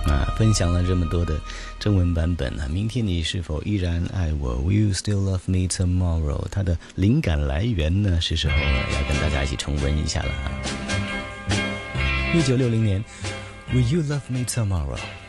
分享了这么多的中文版本啊，明天你是否依然爱我 Will you still love me tomorrow？ 它的灵感来源呢，是时候要跟大家一起重温一下了。1960年 Will you love me tomorrow？